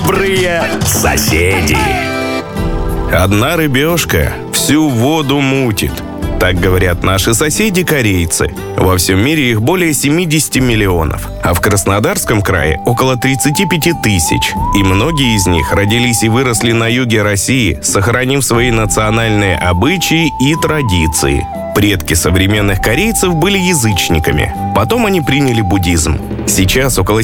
Добрые соседи. Одна рыбешка всю воду мутит. Так говорят наши соседи-корейцы. Во всем мире их более 70 миллионов, а в Краснодарском крае около 35 тысяч. И многие из них родились и выросли на юге России, сохранив свои национальные обычаи и традиции. Предки современных корейцев были язычниками. Потом они приняли буддизм. Сейчас около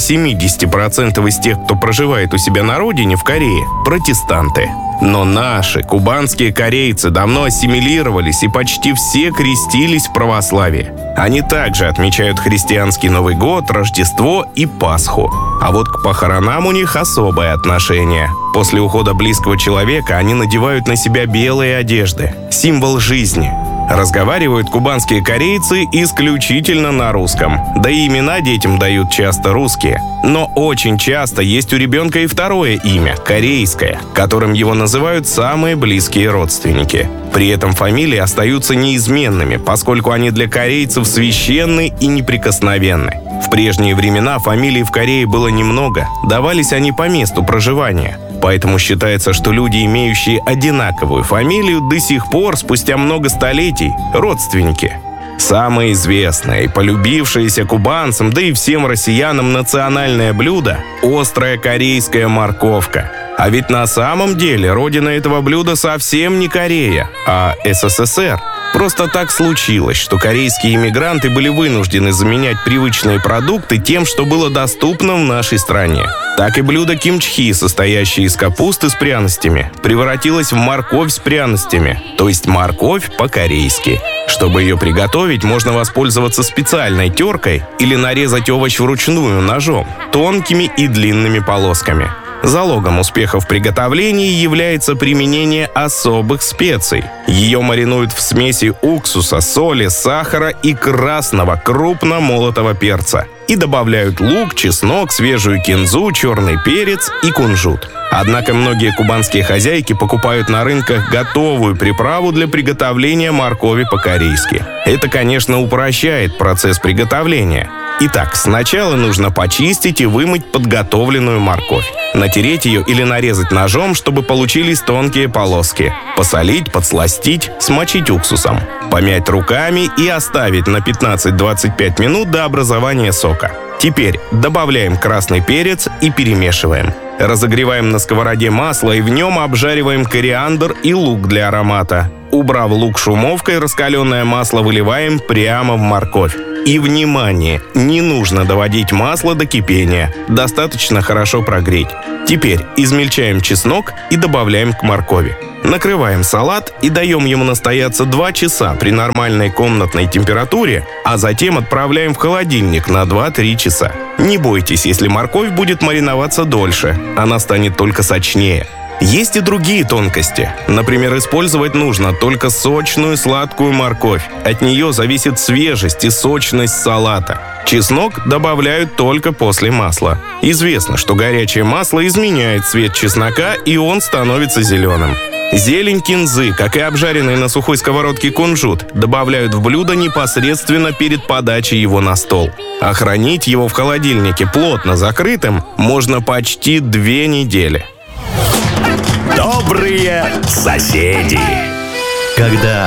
70% из тех, кто проживает у себя на родине в Корее, протестанты. Но наши, кубанские корейцы, давно ассимилировались и почти все крестились в православии. Они также отмечают христианский Новый год, Рождество и Пасху. А вот к похоронам у них особое отношение. После ухода близкого человека они надевают на себя белые одежды, символ жизни. Разговаривают кубанские корейцы исключительно на русском. Да и имена детям дают часто русские. Но очень часто есть у ребенка и второе имя, корейское, которым его называют самые близкие родственники. При этом фамилии остаются неизменными, поскольку они для корейцев священны и неприкосновенны. В прежние времена фамилий в Корее было немного, давались они по месту проживания. Поэтому считается, что люди, имеющие одинаковую фамилию, до сих пор, спустя много столетий, родственники. Самое известное и полюбившееся кубанцам, да и всем россиянам национальное блюдо – острая корейская морковка. А ведь на самом деле родина этого блюда совсем не Корея, а СССР. Просто так случилось, что корейские иммигранты были вынуждены заменять привычные продукты тем, что было доступно в нашей стране. Так и блюдо кимчхи, состоящее из капусты с пряностями, превратилось в морковь с пряностями, то есть морковь по-корейски. Чтобы ее приготовить, можно воспользоваться специальной теркой или нарезать овощ вручную ножом, тонкими и длинными полосками. Залогом успеха в приготовлении является применение особых специй. Ее маринуют в смеси уксуса, соли, сахара и красного крупно молотого перца. И добавляют лук, чеснок, свежую кинзу, черный перец и кунжут. Однако многие кубанские хозяйки покупают на рынках готовую приправу для приготовления моркови по-корейски. Это, конечно, упрощает процесс приготовления. Итак, сначала нужно почистить и вымыть подготовленную морковь. Натереть ее или нарезать ножом, чтобы получились тонкие полоски. Посолить, подсластить, смочить уксусом. Помять руками и оставить на 15-25 минут до образования сока. Теперь добавляем красный перец и перемешиваем. Разогреваем на сковороде масло и в нем обжариваем кориандр и лук для аромата. Убрав лук шумовкой, раскаленное масло выливаем прямо в морковь. И, внимание, не нужно доводить масло до кипения, достаточно хорошо прогреть. Теперь измельчаем чеснок и добавляем к моркови. Накрываем салат и даем ему настояться 2 часа при нормальной комнатной температуре, а затем отправляем в холодильник на 2-3 часа. Не бойтесь, если морковь будет мариноваться дольше, она станет только сочнее. Есть и другие тонкости. Например, использовать нужно только сочную сладкую морковь. От нее зависит свежесть и сочность салата. Чеснок добавляют только после масла. Известно, что горячее масло изменяет цвет чеснока, и он становится зеленым. Зелень кинзы, как и обжаренный на сухой сковородке кунжут, добавляют в блюдо непосредственно перед подачей его на стол. А хранить его в холодильнике плотно закрытым можно почти 2 недели. Добрые соседи. Когда